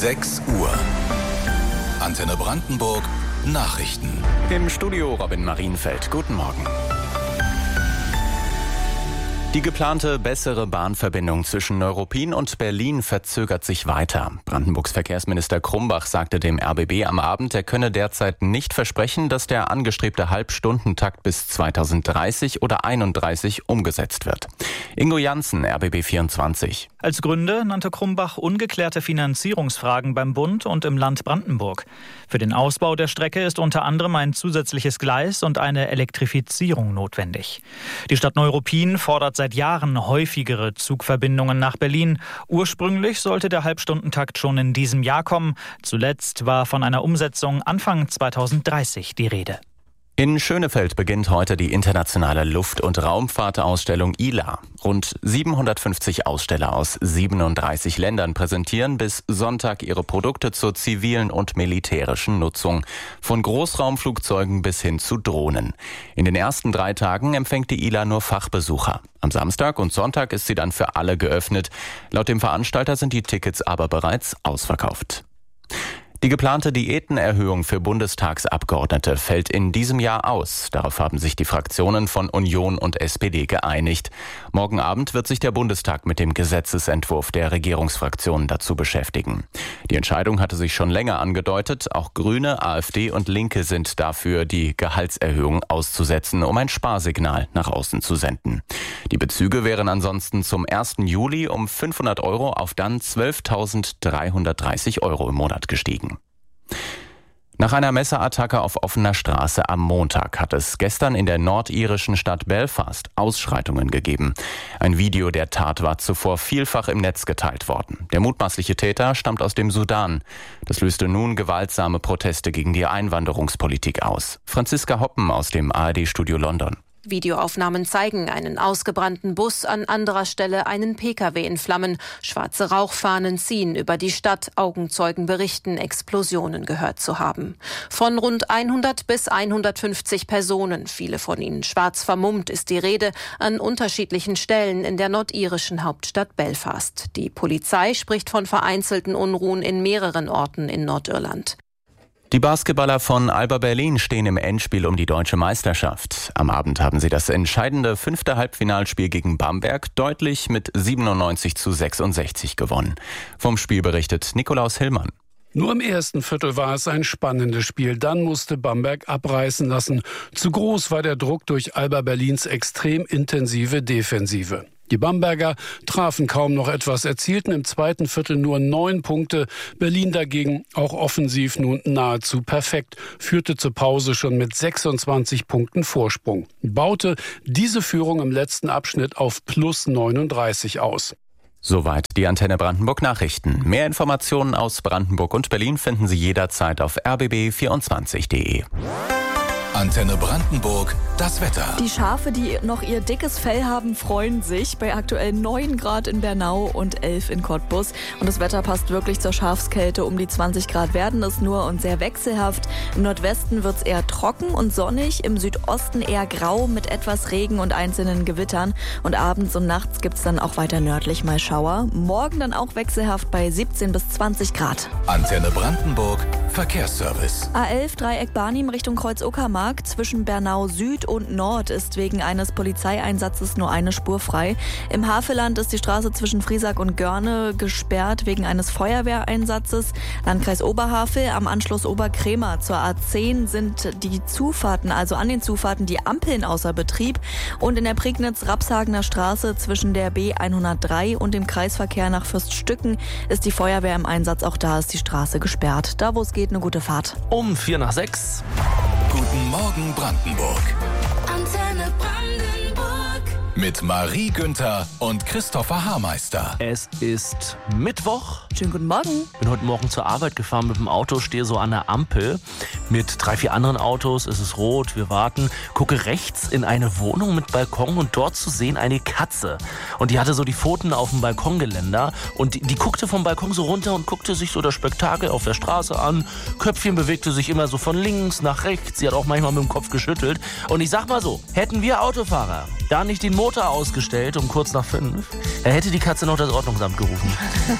6 Uhr. Antenne Brandenburg Nachrichten. Im Studio Robin Marienfeld. Guten Morgen. Die geplante bessere Bahnverbindung zwischen Neuruppin und Berlin verzögert sich weiter. Brandenburgs Verkehrsminister Krumbach sagte dem RBB am Abend, er könne derzeit nicht versprechen, dass der angestrebte Halbstundentakt bis 2030 oder 31 umgesetzt wird. Ingo Janssen, RBB 24. Als Gründe nannte Krumbach ungeklärte Finanzierungsfragen beim Bund und im Land Brandenburg. Für den Ausbau der Strecke ist unter anderem ein zusätzliches Gleis und eine Elektrifizierung notwendig. Die Stadt Neuruppin fordert seit Jahren häufigere Zugverbindungen nach Berlin. Ursprünglich sollte der Halbstundentakt schon in diesem Jahr kommen. Zuletzt war von einer Umsetzung Anfang 2030 die Rede. In Schönefeld beginnt heute die internationale Luft- und Raumfahrtausstellung ILA. Rund 750 Aussteller aus 37 Ländern präsentieren bis Sonntag ihre Produkte zur zivilen und militärischen Nutzung. Von Großraumflugzeugen bis hin zu Drohnen. In den ersten 3 Tagen empfängt die ILA nur Fachbesucher. Am Samstag und Sonntag ist sie dann für alle geöffnet. Laut dem Veranstalter sind die Tickets aber bereits ausverkauft. Die geplante Diätenerhöhung für Bundestagsabgeordnete fällt in diesem Jahr aus. Darauf haben sich die Fraktionen von Union und SPD geeinigt. Morgen Abend wird sich der Bundestag mit dem Gesetzesentwurf der Regierungsfraktionen dazu beschäftigen. Die Entscheidung hatte sich schon länger angedeutet. Auch Grüne, AfD und Linke sind dafür, die Gehaltserhöhung auszusetzen, um ein Sparsignal nach außen zu senden. Die Bezüge wären ansonsten zum 1. Juli um 500 € auf dann 12.330 € im Monat gestiegen. Nach einer Messerattacke auf offener Straße am Montag hat es gestern in der nordirischen Stadt Belfast Ausschreitungen gegeben. Ein Video der Tat war zuvor vielfach im Netz geteilt worden. Der mutmaßliche Täter stammt aus dem Sudan. Das löste nun gewaltsame Proteste gegen die Einwanderungspolitik aus. Franziska Hoppen aus dem ARD-Studio London. Videoaufnahmen zeigen einen ausgebrannten Bus, an anderer Stelle einen Pkw in Flammen. Schwarze Rauchfahnen ziehen über die Stadt. Augenzeugen berichten, Explosionen gehört zu haben. Von rund 100 bis 150 Personen, viele von ihnen schwarz vermummt, ist die Rede, an unterschiedlichen Stellen in der nordirischen Hauptstadt Belfast. Die Polizei spricht von vereinzelten Unruhen in mehreren Orten in Nordirland. Die Basketballer von Alba Berlin stehen im Endspiel um die deutsche Meisterschaft. Am Abend haben sie das entscheidende 5. Halbfinalspiel gegen Bamberg deutlich mit 97:66 gewonnen. Vom Spiel berichtet Nikolaus Hillmann. Nur im ersten Viertel war es ein spannendes Spiel. Dann musste Bamberg abreißen lassen. Zu groß war der Druck durch Alba Berlins extrem intensive Defensive. Die Bamberger trafen kaum noch etwas, erzielten im zweiten Viertel nur 9 Punkte. Berlin dagegen auch offensiv nun nahezu perfekt, führte zur Pause schon mit 26 Punkten Vorsprung. Baute diese Führung im letzten Abschnitt auf plus 39 aus. Soweit die Antenne Brandenburg Nachrichten. Mehr Informationen aus Brandenburg und Berlin finden Sie jederzeit auf rbb24.de. Antenne Brandenburg, das Wetter. Die Schafe, die noch ihr dickes Fell haben, freuen sich. Bei aktuell 9 Grad in Bernau und 11 in Cottbus. Und das Wetter passt wirklich zur Schafskälte. Um die 20 Grad werden es nur und sehr wechselhaft. Im Nordwesten wird es eher trocken und sonnig. Im Südosten eher grau mit etwas Regen und einzelnen Gewittern. Und abends und nachts gibt es dann auch weiter nördlich mal Schauer. Morgen dann auch wechselhaft bei 17 bis 20 Grad. Antenne Brandenburg, Verkehrsservice. A11 Dreieck Barnim Richtung Kreuz-Uckermark. Zwischen Bernau Süd und Nord ist wegen eines Polizeieinsatzes nur eine Spur frei. Im Havelland ist die Straße zwischen Friesack und Görne gesperrt wegen eines Feuerwehreinsatzes. Landkreis Oberhavel am Anschluss Oberkrämer zur A10 sind die Zufahrten, also an den Zufahrten, die Ampeln außer Betrieb. Und in der Prignitz-Rapshagener Straße zwischen der B103 und dem Kreisverkehr nach Fürststücken ist die Feuerwehr im Einsatz. Auch da ist die Straße gesperrt. Da, wo es geht, eine gute Fahrt. Um 5:45. Guten Morgen Brandenburg. Antenne Brandenburg. Mit Marie Günther und Christopher Haarmeister. Es ist Mittwoch. Schönen guten Morgen. Bin heute Morgen zur Arbeit gefahren mit dem Auto, stehe so an der Ampel mit 3, 4 anderen Autos. Es ist rot, wir warten. Gucke rechts in eine Wohnung mit Balkon und dort zu sehen eine Katze. Und die hatte so die Pfoten auf dem Balkongeländer und die guckte vom Balkon so runter und guckte sich so das Spektakel auf der Straße an. Köpfchen bewegte sich immer so von links nach rechts. Sie hat auch manchmal mit dem Kopf geschüttelt. Und ich sag mal so, hätten wir Autofahrer da nicht den Motor ausgestellt um kurz nach 5, da hätte die Katze noch das Ordnungsamt gerufen.